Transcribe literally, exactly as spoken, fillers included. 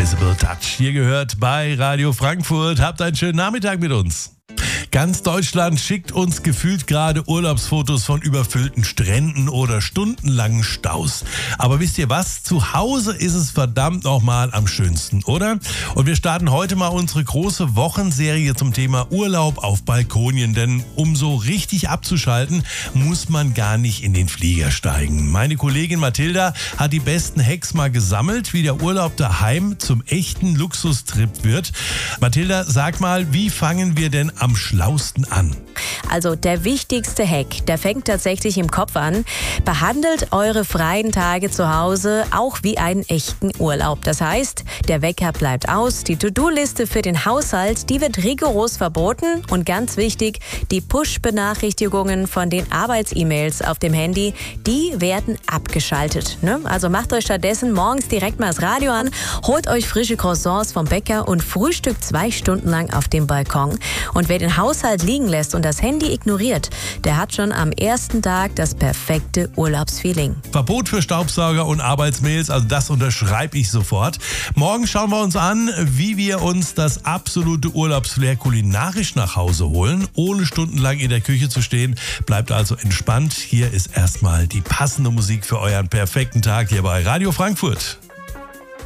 Invisible Touch. Hier gehört bei Radio Frankfurt. Habt einen schönen Nachmittag mit uns. Ganz Deutschland schickt uns gefühlt gerade Urlaubsfotos von überfüllten Stränden oder stundenlangen Staus. Aber wisst ihr was? Zu Hause ist es verdammt nochmal am schönsten, oder? Und wir starten heute mal unsere große Wochenserie zum Thema Urlaub auf Balkonien. Denn um so richtig abzuschalten, muss man gar nicht in den Flieger steigen. Meine Kollegin Mathilda hat die besten Hacks mal gesammelt, wie der Urlaub daheim zum echten Luxustrip wird. Mathilda, sag mal, wie fangen wir denn am schlausten an? Also der wichtigste Hack, der fängt tatsächlich im Kopf an. Behandelt eure freien Tage zu Hause auch wie einen echten Urlaub. Das heißt, der Wecker bleibt aus, die To-Do-Liste für den Haushalt, die wird rigoros verboten und ganz wichtig, die Push-Benachrichtigungen von den Arbeits-E-Mails auf dem Handy, die werden abgeschaltet. Ne? Also macht euch stattdessen morgens direkt mal das Radio an, holt euch frische Croissants vom Bäcker und frühstückt zwei Stunden lang auf dem Balkon. Und wer den Haushalt liegen lässt und das Handy ignoriert, der hat schon am ersten Tag das perfekte Urlaubsfeeling. Verbot für Staubsauger und Arbeitsmails, also das unterschreibe ich sofort. Morgen schauen wir uns an, wie wir uns das absolute Urlaubsflair kulinarisch nach Hause holen, ohne stundenlang in der Küche zu stehen. Bleibt also entspannt. Hier ist erstmal die passende Musik für euren perfekten Tag hier bei Radio Frankfurt.